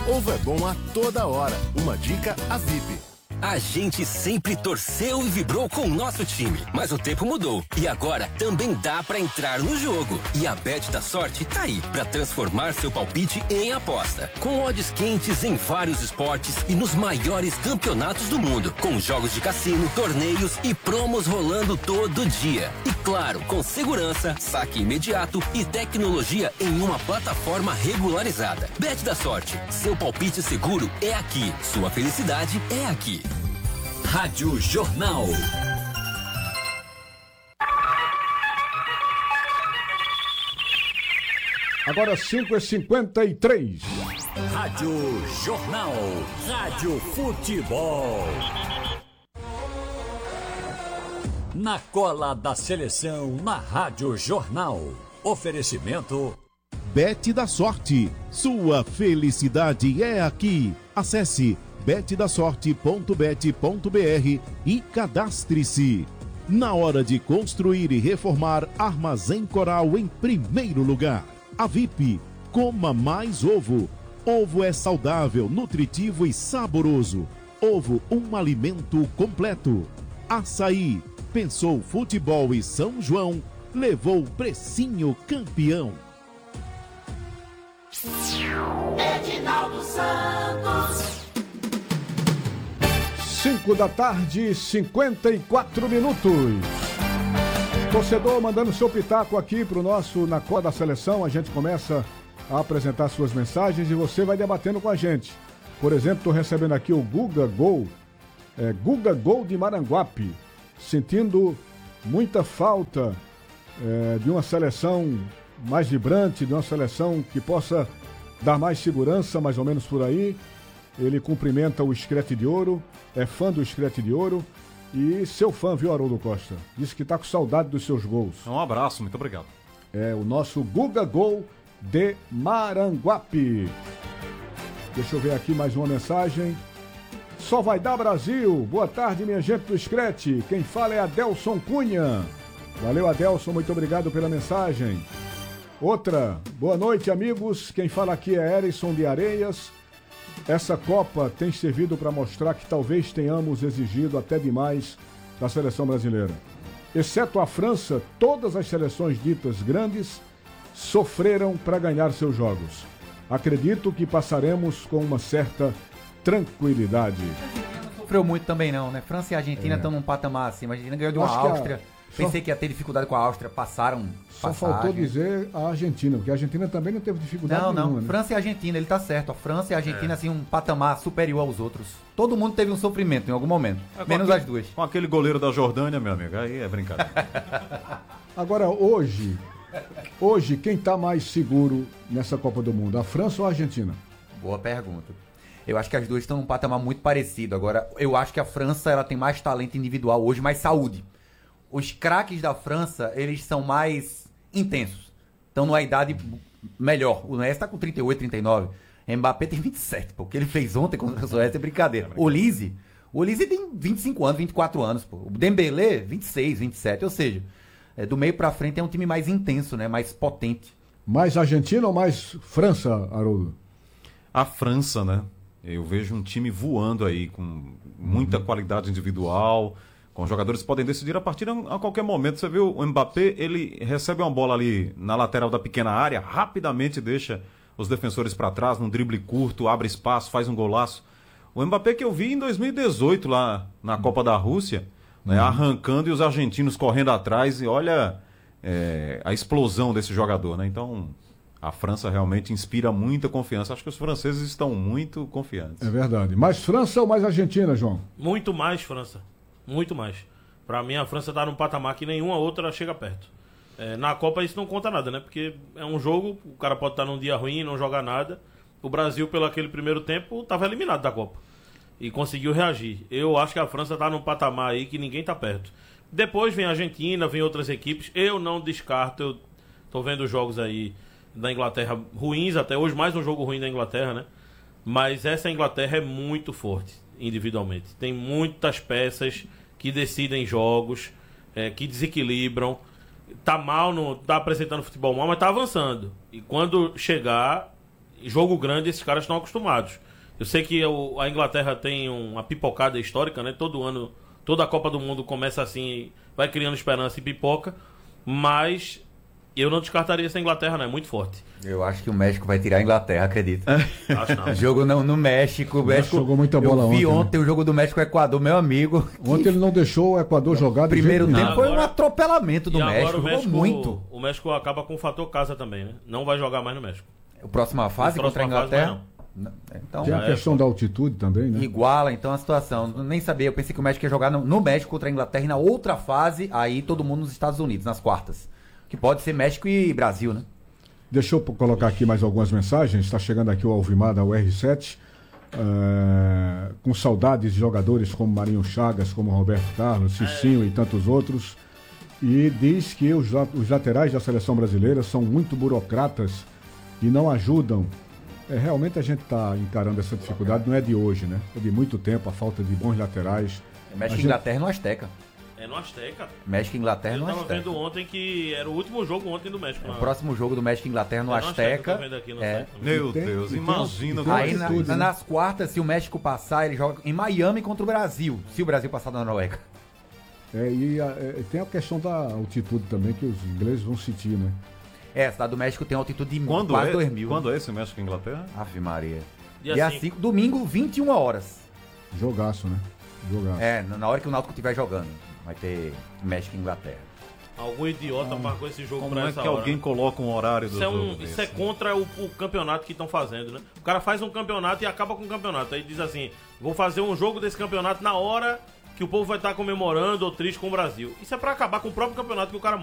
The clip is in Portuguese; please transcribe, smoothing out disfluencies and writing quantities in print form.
Ovo é bom a toda hora. Uma dica a VIP. A gente sempre torceu e vibrou com o nosso time, mas o tempo mudou e agora também dá pra entrar no jogo. E a Bet da Sorte tá aí pra transformar seu palpite em aposta. Com odds quentes em vários esportes e nos maiores campeonatos do mundo, com jogos de cassino, torneios e promos rolando todo dia. E claro, com segurança, saque imediato e tecnologia em uma plataforma regularizada. Bet da Sorte, seu palpite seguro é aqui, sua felicidade é aqui. Rádio Jornal. Agora 5h53. Rádio Jornal. Rádio Futebol. Na cola da seleção, na Rádio Jornal. Oferecimento Bet da Sorte. Sua felicidade é aqui. Acesse betdasorte.bet.br e cadastre-se. Na hora de construir e reformar, Armazém Coral em primeiro lugar. A VIP, coma mais ovo. Ovo é saudável, nutritivo e saboroso. Ovo, um alimento completo. Açaí, pensou futebol e São João, levou precinho campeão. Edinaldo Santos. 5h54. Torcedor mandando seu pitaco aqui pro nosso Na Cola da Seleção. A gente começa a apresentar suas mensagens e você vai debatendo com a gente. Por exemplo, estou recebendo aqui o Guga Gol. Guga Gol de Maranguape. Sentindo muita falta de uma seleção mais vibrante, de uma seleção que possa dar mais segurança, mais ou menos por aí. Ele cumprimenta o Screte de Ouro, é fã do Screte de Ouro e seu fã, viu, Haroldo Costa? Disse que tá com saudade dos seus gols. Um abraço, muito obrigado. É o nosso Guga Gol de Maranguape. Deixa eu ver aqui mais uma mensagem. Só vai dar Brasil. Boa tarde, minha gente do Screte. Quem fala é Adelson Cunha. Valeu, Adelson, muito obrigado pela mensagem. Outra, boa noite, amigos. Quem fala aqui é Erison de Areias. Essa Copa tem servido para mostrar que talvez tenhamos exigido até demais da seleção brasileira. Exceto a França, todas as seleções ditas grandes sofreram para ganhar seus jogos. Acredito que passaremos com uma certa tranquilidade. Não sofreu muito também não, né? França e Argentina estão num patamar acima. A Argentina ganhou de uma Áustria. Pensei que ia ter dificuldade com a Áustria, passaram. Só faltou dizer a Argentina, porque a Argentina também não teve dificuldade nenhuma. Não, né? França e Argentina, ele tá certo. A França e a Argentina, assim, um patamar superior aos outros. Todo mundo teve um sofrimento em algum momento, menos as duas. Com aquele goleiro da Jordânia, meu amigo, aí é brincadeira. Agora, hoje, quem tá mais seguro nessa Copa do Mundo, a França ou a Argentina? Boa pergunta. Eu acho que as duas estão num patamar muito parecido. Agora, eu acho que a França ela tem mais talento individual hoje, mais saúde. Os craques da França, eles são mais intensos. Estão numa idade melhor. O Messi tá com 38, 39. Mbappé tem 27, pô. O que ele fez ontem contra a Suécia é brincadeira. O Olise tem 25 anos, 24 anos, pô. O Dembélé, 26, 27. Ou seja, do meio pra frente é um time mais intenso, né? Mais potente. Mais Argentina ou mais França, Haroldo? A França, né? Eu vejo um time voando aí, com muita qualidade individual, com jogadores que podem decidir a partida a qualquer momento. Você viu o Mbappé, ele recebe uma bola ali na lateral da pequena área, rapidamente deixa os defensores para trás, num drible curto, abre espaço, faz um golaço. O Mbappé que eu vi em 2018 lá na Copa da Rússia, né, arrancando e os argentinos correndo atrás, e olha a explosão desse jogador, né? Então, a França realmente inspira muita confiança. Acho que os franceses estão muito confiantes. É verdade. Mais França ou mais Argentina, João? Muito mais França. Muito mais. Pra mim, a França tá num patamar que nenhuma outra chega perto. Na Copa isso não conta nada, né? Porque é um jogo, o cara pode estar num dia ruim, não jogar nada. O Brasil, pelo aquele primeiro tempo, estava eliminado da Copa. E conseguiu reagir. Eu acho que a França tá num patamar aí que ninguém tá perto. Depois vem a Argentina, vem outras equipes. Eu não descarto, eu tô vendo jogos aí da Inglaterra ruins até hoje, mais um jogo ruim da Inglaterra, né? Mas essa Inglaterra é muito forte individualmente. Tem muitas peças que decidem jogos, que desequilibram. Tá mal, tá apresentando futebol mal, mas tá avançando. E quando chegar, jogo grande esses caras estão acostumados. Eu sei que a Inglaterra tem uma pipocada histórica, né? Todo ano, toda a Copa do Mundo começa assim, vai criando esperança e pipoca, mas eu não descartaria essa Inglaterra, não, é muito forte. Eu acho que o México vai tirar a Inglaterra, acredito. Acho não. Jogo no México. O México jogou muita bola eu vi ontem, o jogo do México-Equador, meu amigo. Ontem ele não deixou o Equador jogar de Primeiro jeito tempo nenhum. foi um atropelamento do México. Jogou muito. O México acaba com o fator casa também, né? Não vai jogar mais no México. A próxima fase contra a Inglaterra? Então, Tem a questão da altitude também, né? Iguala, então, a situação. Nem sabia, eu pensei que o México ia jogar no México contra a Inglaterra e na outra fase, aí todo mundo nos Estados Unidos, nas quartas. Que pode ser México e Brasil, né? Deixa eu colocar aqui mais algumas mensagens. Está chegando aqui o Alvimar da UR7. Com saudades de jogadores como Marinho Chagas, como Roberto Carlos, Cicinho e tantos outros. E diz que os laterais da seleção brasileira são muito burocratas e não ajudam. Realmente a gente está encarando essa dificuldade, não é de hoje, né? É de muito tempo, a falta de bons laterais. México e Inglaterra no Azteca. É no Azteca. México e Inglaterra no Azteca. Eu Azteca. tava vendo ontem que era o último jogo ontem do México. O próximo jogo do México e Inglaterra no Azteca. Meu Deus, imagina. Aí nas quartas, se o México passar, ele joga em Miami contra o Brasil. Se o Brasil passar da Noruega. Tem a questão da altitude também, que os ingleses vão sentir, né? A cidade do México tem altitude de quase 2.000. Quando é esse México e Inglaterra? Ave Maria. Dia 5, domingo, 21 horas. Jogaço, né? Jogaço. Na hora que o Náutico estiver jogando. Vai ter México e Inglaterra. Algum idiota marcou esse jogo Como pra é essa que hora, alguém coloca um horário do jogo Isso desse? é contra o campeonato que estão fazendo, né? O cara faz um campeonato e acaba com o campeonato. Aí diz assim, vou fazer um jogo desse campeonato na hora que o povo vai estar comemorando ou triste com o Brasil. Isso é pra acabar com o próprio campeonato que o cara